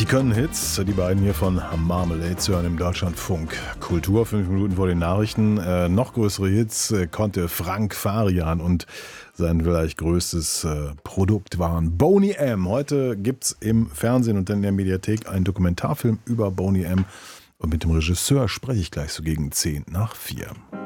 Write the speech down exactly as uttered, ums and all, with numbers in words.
können Hits, die beiden hier von Marmalade zu hören im Deutschlandfunk Kultur, fünf Minuten vor den Nachrichten. Äh, noch größere Hits äh, konnte Frank Farian und sein vielleicht größtes äh, Produkt waren Boney M. Heute gibt's im Fernsehen und dann in der Mediathek einen Dokumentarfilm über Boney M. Und mit dem Regisseur spreche ich gleich so gegen zehn nach vier.